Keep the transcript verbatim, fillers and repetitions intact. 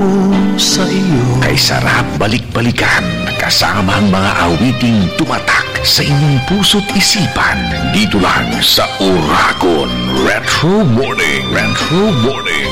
sa iyo. Kay sarap balik-balikan kasama ang mga awiting tumatak sa inyong puso't isipan. Dito lang sa Uragon Retro Morning. Retro Morning.